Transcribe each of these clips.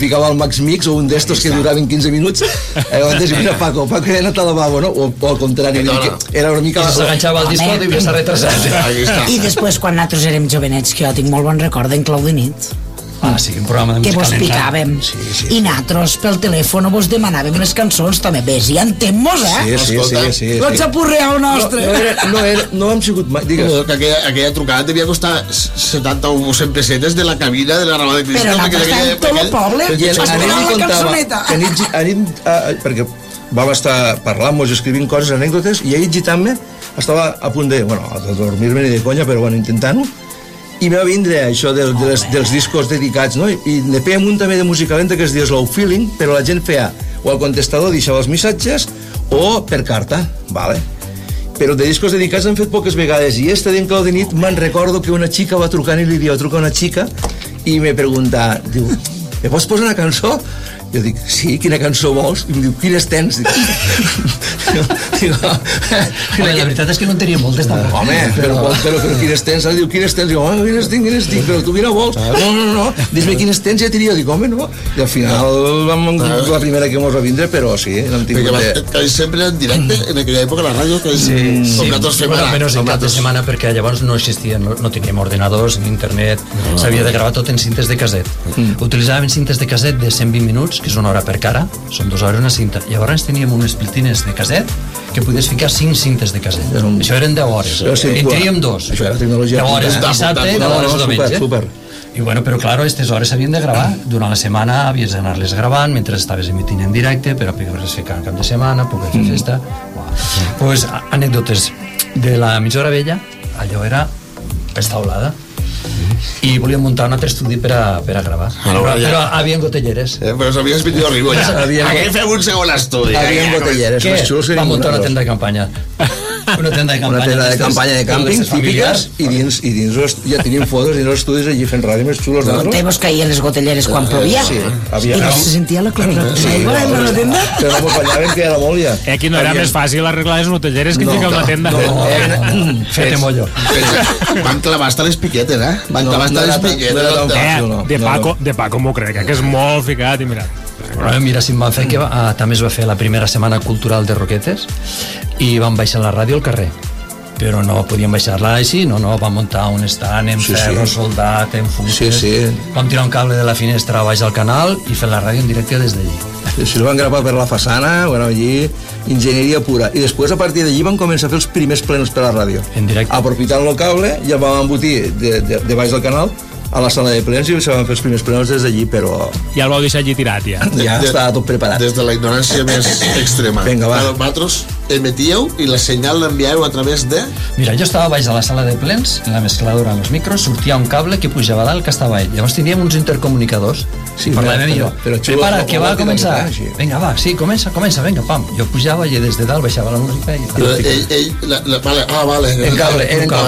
ficava el Max Mix o un d'estos que duraven 15 minuts. Llavors, mira, Paco he anat al lavabo, no? O al contrari, era una mica... I s'aganxava el disco i devia estar retrasat. I després, quan nosaltres érem jovenets, que jo tinc molt bon record d'en Clau de nit, sí, un programa de que música vos picàvem, i nosaltres pel telèfon vos demanàvem les cançons també. Ves i entén-mos, Sí. Lo xapurreau nostre. No hem sigut mai, digues. Aquella trucada devia costar 70 o 100 pessetes de la cabina de la Rama de Cristo. Però nosaltres estàvem tot el poble esperant la cançoneta. Perquè vam estar parlant-nos, escrivint coses, anècdotes, i ahir gitant-me estava a punt de dormir-me ni de conya, però bueno, intentant-ho, i me va vindre això dels discos dedicats, no? I ne fèiem un també de música lenta que es diu Slow Feeling, però la gent feia o al contestador deixava els missatges o per carta, vale? Però de discos dedicats han fet poques vegades, i d'en Clau de nit me'n recordo que una xica va trucant i li diu, truca una xica i me pregunta, diu, me pots posar una cançó? Jo dic, sí, quina cançó vols? I em diu, quines tens? Home, la veritat és que no en tenia moltes tampoc. Home, però quines tens? Diu, quines tens? Diu, quines tinc, però tu quina vols? No, dis-me quines tens, ja tenia. Dic, home, no. I al final la primera que mos va vindre, però sí, no hem tingut... Perquè sempre en directe, en aquella època, a la ràdio, com nosaltres fem ara. Menys en cap de setmana, perquè llavors no existien, no teníem ordinadors ni internet, s'havia de gravar tot en cintes de caset. Utilitzàvem cintes de caset de 120 minuts, que és una hora per cara, són 2 hores una cinta. Llavors teníem unes piltines de caset que podies ficar 5 cintes de caset. Això eren 10 hores. En teníem 2. 10 hores dissabte i 10 hores diumenge. I bueno, però claro, aquestes hores s'havien de gravar. Durant la setmana havies d'anar-les gravant mentre estaves emitint en directe, però poder-les ficar en cap de setmana, poder fer festa. Pues anècdotes de la mitja hora vella, allò era estaulada. I volíem muntar un altre estudi per a gravar, però havien gotelleres, però s'havies venido arriba ja. Aquí fem un segon estudi. Havien gotelleres. Va muntar una tenda de campanya, una tenda de campanya de càmping típiques, i dins ja teníem fotos dins els estudis allí fent ràdio més xulos d'altres. Te vos caien les gotelleres quan plovia i no se sentia la clorina en la tenda, però no mos banyaven, que era molt ja. Aquí no era més fàcil arreglar les gotelleres que ficar una tenda. Fete mollo. Van clavar hasta les piquetes, van clavar hasta les piquetes. De Paco m'ho crec, que és molt ficat i mira. Mira, si em van fer que també es va fer la primera setmana cultural de Roquetes i van baixar la ràdio al carrer, però no podíem baixar-la així, no, vam muntar un estant en ferro soldat, en fuses, vam tirar un cable de la finestra baix al canal i fer la ràdio en directe des d'allí. Si el van gravar per la façana, bueno, allí enginyeria pura, i després a partir d'allí van començar a fer els primers plenos per la ràdio en directe, aprofitant el cable i el vam embotir de baix del canal a la sala de plens i se van fer els primers plenos des d'allí, però... Ja el vau deixar allí tirat, ja. Ja estava tot preparat. Des de la ignorància més extrema. Vinga, va. Vosaltres emetíeu i la senyal l'enviàveu a través de... Mira, jo estava baix de la sala de plens, en la mescladora amb els micros, sortia un cable que pujava dalt que estava ell. Llavors teníem uns intercomunicadors. Parlàvem jo. Prepara, que va a començar. Vinga, va, sí, comença, vinga, pam. Jo pujava i des de dalt baixava la música i... Vale. En cable.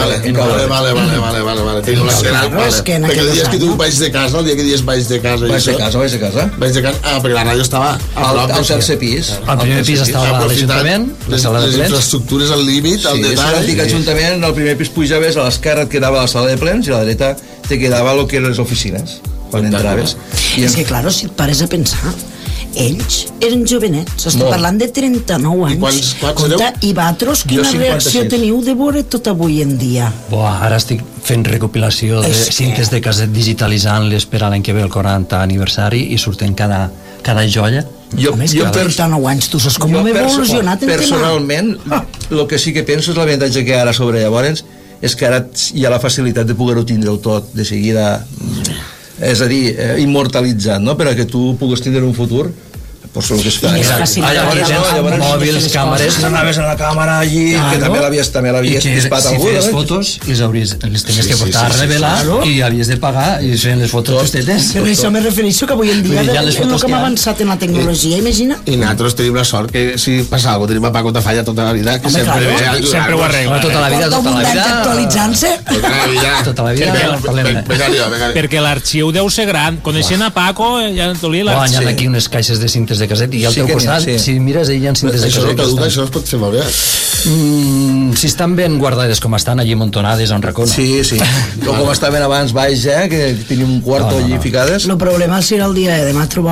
Vale. Perquè el dia que tu vaig de casa, el dia que dius vaig de casa... Vaig de casa. Perquè la ràdio estava al tercer pis. Al primer pis estava l'Ajuntament, la sala de plens. Les infraestructures al límit, al detall. Sí, l'Ajuntament, al primer pis pujaves, a l'esquerra et quedava la sala de plens i a la dreta te quedava el que eren les oficines, quan entraves. És que, claro, si et pares a pensar, ells eren jovenets, estem parlant de 39 anys. I vosaltres, quina reacció teniu de veure tot avui en dia? Ara estic fent recopilació de cintes de caset, digitalitzant-les per a l'any que ve el 40 aniversari i surten cada joia. Jo 39 anys, tu saps com hem evolucionat en tema? Personalment, el que sí que penso és l'avantatge que ara sobre llavors és que ara hi ha la facilitat de poder-ho tindre tot de seguida, és a dir, immortalitzat, no? Per a que tu puguis tindre un futur, pues el que es fa. Llavors, mòbils, càmeres, anaves a la càmera allí, que també l'havies dispat algú. Si feies fotos, les tenies que portar a revelar i havies de pagar i es feien les fotos justetes. Per això me refereixo que avui en dia el que hem avançat en la tecnologia, imagina. I nosaltres tenim la sort que si passa alguna cosa tenim a Paco Tafalla tota la vida, que sempre ho arregla. Tota la vida. Actualitzant-se. Tota la vida. Perquè l'arxiu deu ser gran. Coneixent a Paco, ja t'olia l'arxiu. Hi ha aquí unes caixes de cintes de caset, i al teu costat, si mires, hi ha cintes de caset. Això es pot fer malbé. Si estan ben guardades com estan, allí amuntonades a un racó, no? Sí. O com estaven abans baix, que teníem un quarto allí ficades. El problema serà el dia de demà trobar